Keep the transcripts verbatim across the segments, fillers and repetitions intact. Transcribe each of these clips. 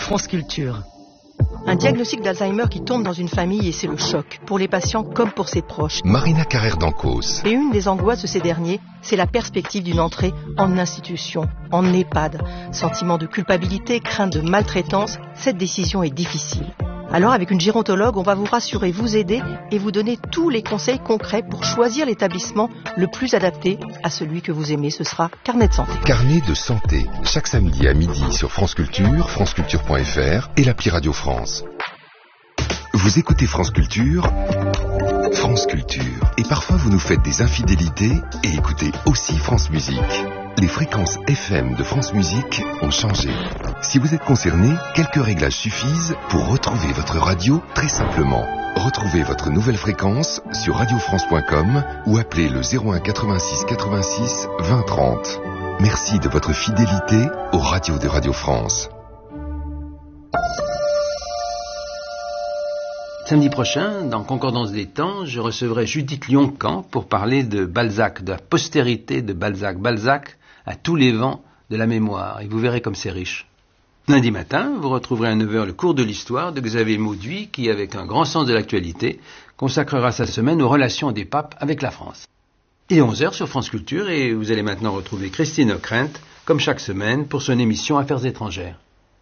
France Culture. Un diagnostic d'Alzheimer qui tombe dans une famille et c'est le choc, pour les patients comme pour ses proches. Marina Carrère d'Ancos. Et une des angoisses de ces derniers, c'est la perspective d'une entrée en institution, en EHPAD. Sentiment de culpabilité, crainte de maltraitance, cette décision est difficile. Alors avec une gérontologue, on va vous rassurer, vous aider et vous donner tous les conseils concrets pour choisir l'établissement le plus adapté à celui que vous aimez. Ce sera Carnet de santé. Carnet de santé, chaque samedi à midi sur France Culture, franceculture point f r et l'appli Radio France. Vous écoutez France Culture, France Culture. Et parfois vous nous faites des infidélités et écoutez aussi France Musique. Les fréquences F M de France Musique ont changé. Si vous êtes concerné, quelques réglages suffisent pour retrouver votre radio très simplement. Retrouvez votre nouvelle fréquence sur radio france point com ou appelez le zéro un quatre-vingt-six quatre-vingt-six vingt trente. Merci de votre fidélité aux radios de Radio France. Samedi prochain, dans Concordance des temps, je recevrai Judith Lioncan pour parler de Balzac, de la postérité de Balzac. Balzac à tous les vents de la mémoire, et vous verrez comme c'est riche. Lundi matin, vous retrouverez à neuf heures le cours de l'histoire de Xavier Mauduit, qui, avec un grand sens de l'actualité, consacrera sa semaine aux relations des papes avec la France. Et onze heures sur France Culture, et vous allez maintenant retrouver Christine Ockrent, comme chaque semaine, pour son émission Affaires étrangères.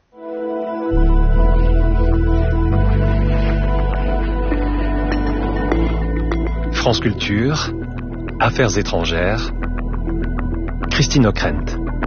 France Culture, Affaires étrangères, Christine Ockrent.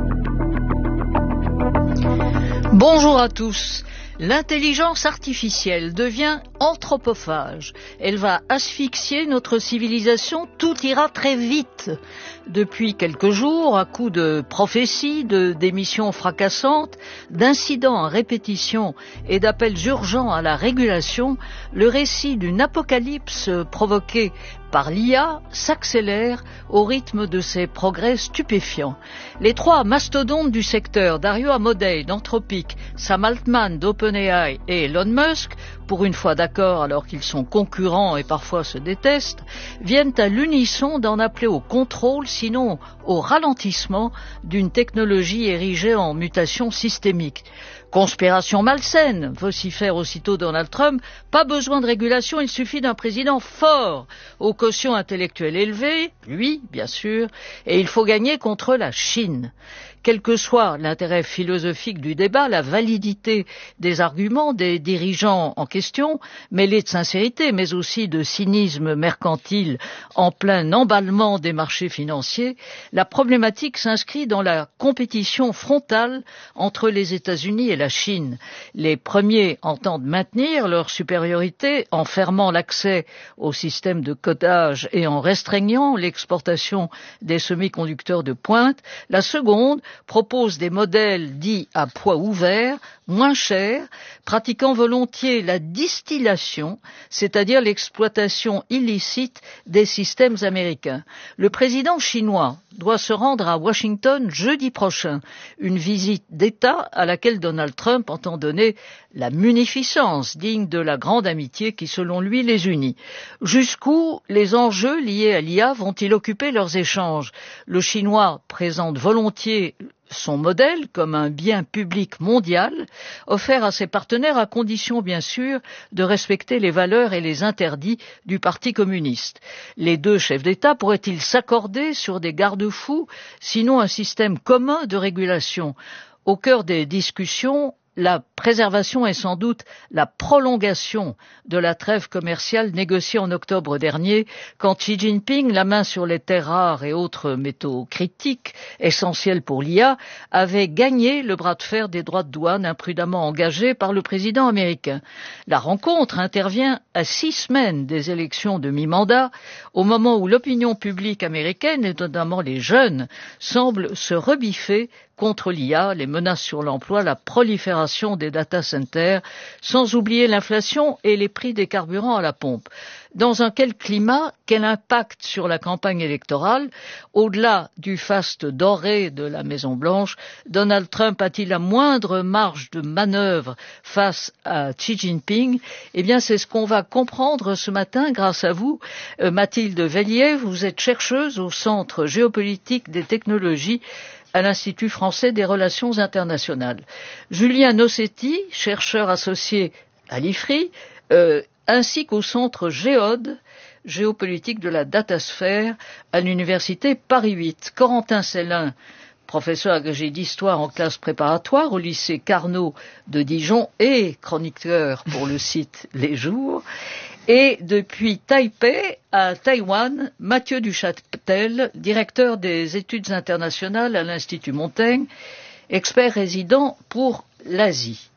Bonjour à tous. L'intelligence artificielle devient anthropophage. Elle va asphyxier notre civilisation, tout ira très vite. Depuis quelques jours, à coups de prophéties, de démissions fracassantes, d'incidents à répétition et d'appels urgents à la régulation, le récit d'une apocalypse provoquée par l'I A s'accélère au rythme de ses progrès stupéfiants. Les trois mastodontes du secteur, Dario Amodei d'Anthropic, Sam Altman d'OpenAI et Elon Musk, pour une fois d'accord alors qu'ils sont concurrents et parfois se détestent, viennent à l'unisson d'en appeler au contrôle, sinon au ralentissement d'une technologie érigée en mutation systémique. Conspiration malsaine, vocifère aussitôt Donald Trump, pas besoin de régulation, il suffit d'un président fort, au quotient intellectuel élevé, lui, bien sûr, et il faut gagner contre la Chine. Quel que soit l'intérêt philosophique du débat, la validité des arguments des dirigeants en question, mêlés de sincérité, mais aussi de cynisme mercantile en plein emballement des marchés financiers, la problématique s'inscrit dans la compétition frontale entre les États-Unis et la Chine. Les premiers entendent maintenir leur supériorité en fermant l'accès au système de codage et en restreignant l'exportation des semi-conducteurs de pointe. La seconde propose des modèles dits à poids ouvert, moins chers, pratiquant volontiers la distillation, c'est-à-dire l'exploitation illicite des systèmes américains. Le président chinois doit se rendre à Washington jeudi prochain, une visite d'État à laquelle Donald Trump entend donner la munificence digne de la grande amitié qui, selon lui, les unit. Jusqu'où les enjeux liés à l'I A vont-ils occuper leurs échanges? Le Chinois présente volontiers son modèle comme un bien public mondial, offert à ses partenaires à condition, bien sûr, de respecter les valeurs et les interdits du Parti communiste. Les deux chefs d'État pourraient-ils s'accorder sur des garde-fous, sinon un système commun de régulation? Au cœur des discussions, la préservation est sans doute la prolongation de la trêve commerciale négociée en octobre dernier, quand Xi Jinping, la main sur les terres rares et autres métaux critiques, essentiels pour l'I A, avait gagné le bras de fer des droits de douane imprudemment engagés par le président américain. La rencontre intervient à six semaines des élections de mi-mandat, au moment où l'opinion publique américaine, et notamment les jeunes, semble se rebiffer contre l'I A, les menaces sur l'emploi, la prolifération des data centers, sans oublier l'inflation et les prix des carburants à la pompe. Dans un quel climat, quel impact sur la campagne électorale? Au-delà du faste doré de la Maison-Blanche, Donald Trump a-t-il la moindre marge de manœuvre face à Xi Jinping? Eh bien, c'est ce qu'on va comprendre ce matin grâce à vous. Euh, Mathilde Vellier, vous êtes chercheuse au Centre géopolitique des technologies à l'Institut français des relations internationales. Julien Nossetti, chercheur associé à l'I F R I, euh, ainsi qu'au centre Géode, géopolitique de la datasphère, à l'université Paris huit. Corentin Sellin, professeur agrégé d'histoire en classe préparatoire au lycée Carnot de Dijon et chroniqueur pour le site Les Jours. Et depuis Taipei à Taïwan, Mathieu Duchâtel, directeur des études internationales à l'Institut Montaigne, expert résident pour l'Asie.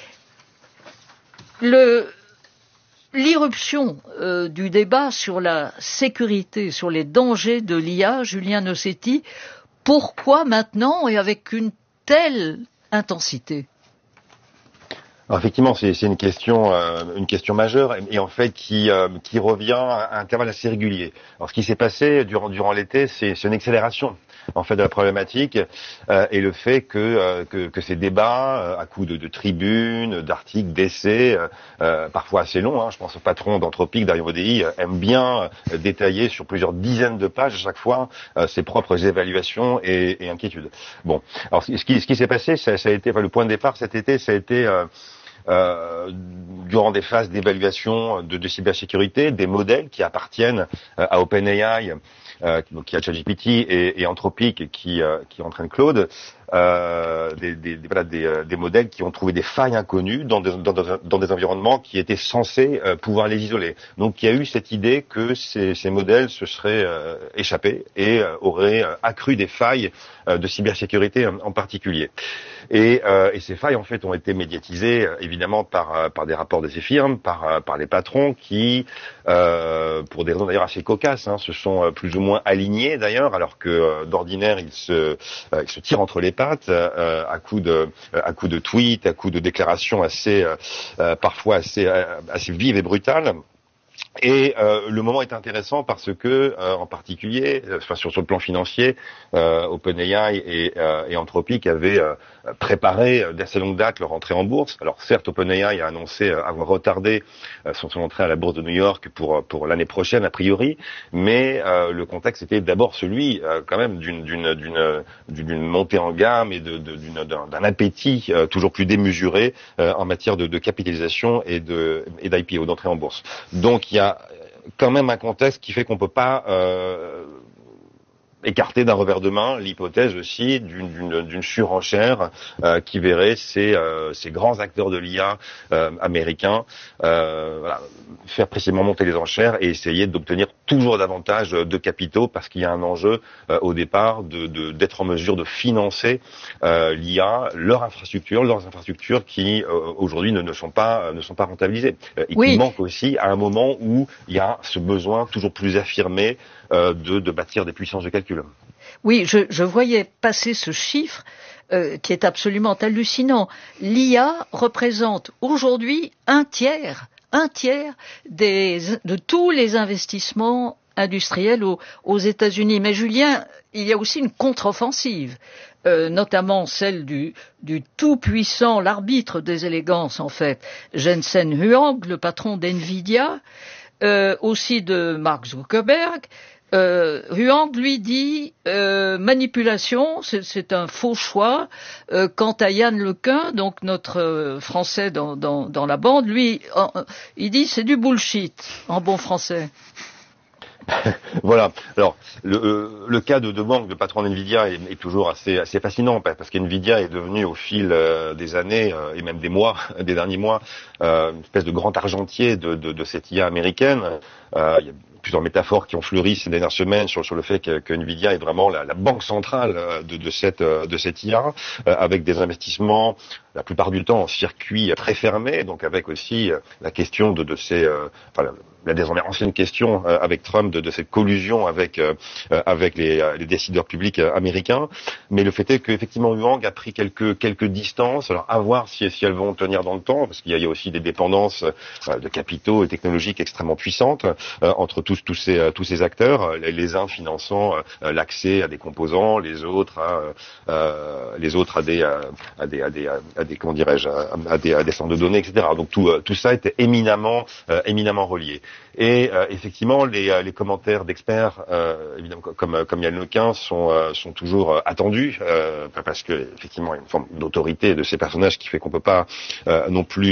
Le, l'irruption euh, du débat sur la sécurité, sur les dangers de l'I A, Julien Nossetti, pourquoi maintenant et avec une telle intensité ? Alors effectivement, c'est, c'est une question, euh, une question majeure et, et en fait qui, euh, qui revient à intervalles assez réguliers. Alors ce qui s'est passé durant, durant l'été, c'est, c'est une accélération en fait de la problématique euh, et le fait que, euh, que, que ces débats, euh, à coups de, de tribunes, d'articles, d'essais, euh, euh, parfois assez longs, hein, je pense au patron d'Anthropique, Dario Modei, euh, aime bien euh, détailler sur plusieurs dizaines de pages à chaque fois euh, ses propres évaluations et, et inquiétudes. Bon, alors ce qui, ce qui s'est passé, ça, ça a été, enfin, le point de départ cet été, ça a été euh, Euh, durant des phases d'évaluation de, de cybersécurité, des modèles qui appartiennent euh, à OpenAI, euh, qui a ChatGPT et, et Anthropic qui, euh, qui entraîne Claude, euh, des, des, des, voilà, des, des modèles qui ont trouvé des failles inconnues dans des, dans, dans des environnements qui étaient censés euh, pouvoir les isoler. Donc il y a eu cette idée que ces, ces modèles se seraient euh, échappés et euh, auraient euh, accru des failles euh, de cybersécurité en, en particulier. Et, euh, et ces failles en fait ont été médiatisées euh, évidemment par, euh, par des rapports de ces firmes, par, euh, par les patrons qui, euh, pour des raisons d'ailleurs assez cocasses, hein, se sont euh, plus ou moins alignés d'ailleurs, alors que euh, d'ordinaire ils se, euh, ils se tirent entre les pattes euh, à coups de, à coups de tweets, à coups de déclarations assez, euh, parfois assez, assez vives et brutales. Et euh, le moment est intéressant parce que, euh, en particulier, enfin, sur, sur le plan financier, euh, OpenAI et, euh, et Anthropic avaient euh, préparé d'assez longue date leur entrée en bourse. Alors certes, OpenAI a annoncé avoir retardé euh, son, son entrée à la bourse de New York pour pour l'année prochaine a priori, mais euh, le contexte était d'abord celui euh, quand même d'une d'une d'une d'une montée en gamme et de, de d'une d'un, d'un appétit euh, toujours plus démesuré euh, en matière de, de capitalisation et de et d'I P O, d'entrée en bourse. Donc il y a quand même un contexte qui fait qu'on peut pas euh, écarter d'un revers de main l'hypothèse aussi d'une, d'une, d'une surenchère euh, qui verrait ces, euh, ces grands acteurs de l'I A euh, américains euh, voilà, faire précisément monter les enchères et essayer d'obtenir toujours davantage de capitaux parce qu'il y a un enjeu euh, au départ de, de, d'être en mesure de financer euh, l'I A, leur infrastructure, leurs infrastructures qui euh, aujourd'hui ne, ne sont pas ne sont pas rentabilisées. Euh, et oui. Qui manque aussi à un moment où il y a ce besoin toujours plus affirmé euh, de, de bâtir des puissances de calcul. Oui, je, je voyais passer ce chiffre euh, qui est absolument hallucinant. L'I A représente aujourd'hui un tiers, un tiers des, de tous les investissements industriels aux, aux États-Unis. Mais Julien, il y a aussi une contre-offensive, euh, notamment celle du, du tout-puissant, l'arbitre des élégances en fait, Jensen Huang, le patron d'NVIDIA, euh, aussi de Mark Zuckerberg. Euh, Huang lui dit euh, manipulation, c'est, c'est un faux choix. Euh, quant à Yann Lequin, donc notre euh, français dans, dans, dans la bande, lui, en, il dit c'est du bullshit en bon français. Voilà. Alors le, euh, le cas de, de Wang, de patron d'NVIDIA, est, est toujours assez, assez fascinant parce qu'NVIDIA est devenu au fil euh, des années euh, et même des mois, des derniers mois, euh, une espèce de grand argentier de, de, de cette I A américaine. Euh, il y a plusieurs métaphores qui ont fleuri ces dernières semaines sur, sur le fait que, que NVIDIA est vraiment la, la banque centrale de, de cette de cette I A, euh, avec des investissements la plupart du temps en circuit très fermé, donc avec aussi euh, la question de, de ces, euh, enfin, la désormais ancienne question euh, avec Trump de, de cette collusion avec euh, avec les, les décideurs publics euh, américains. Mais le fait est qu'effectivement Huang a pris quelques quelques distances. Alors à voir si si elles vont tenir dans le temps, parce qu'il y a, il y a aussi des dépendances euh, de capitaux et technologiques extrêmement puissantes euh, entre tous tous ces euh, tous ces acteurs, les, les uns finançant euh, l'accès à des composants, les autres à euh, les autres à des à des à des, à à des comment dirais-je à, à des, à des centres de données, et cetera. Donc tout, tout ça était éminemment, euh, éminemment relié. Et euh, effectivement, les, les commentaires d'experts, euh, évidemment comme comme Yann Lequin, sont euh, sont toujours attendus, euh, parce que effectivement il y a une forme d'autorité de ces personnages qui fait qu'on peut pas euh, non plus